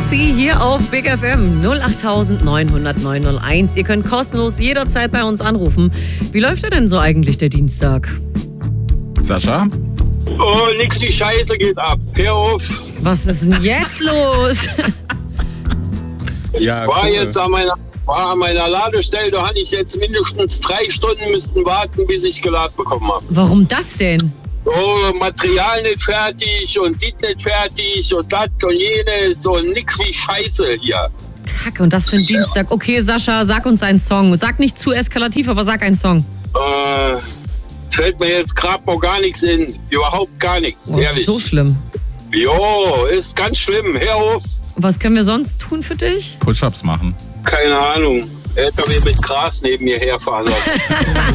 Lucy hier auf Big FM 08900 901. Ihr könnt kostenlos jederzeit bei uns anrufen. Wie läuft denn so eigentlich der Dienstag? Sascha? Oh, nix wie Scheiße geht ab. Hör auf. Was ist denn jetzt los? Ja, war cool. Jetzt an meiner Ladestelle, da hatte ich jetzt mindestens 3 Stunden müssten warten, bis ich geladen bekommen habe. Warum das denn? Oh, Material nicht fertig und dies nicht fertig und das und jenes und nix wie Scheiße hier. Kacke, und das für ein Dienstag. Okay, Sascha, sag uns einen Song. Sag nicht zu eskalativ, aber sag einen Song. Fällt mir jetzt gerade noch gar nichts in. Überhaupt gar nichts, ehrlich. So schlimm. Jo, ist ganz schlimm. Hör auf. Was können wir sonst tun für dich? Push-ups machen. Keine Ahnung. LKW mit Gras neben mir herfahren lassen.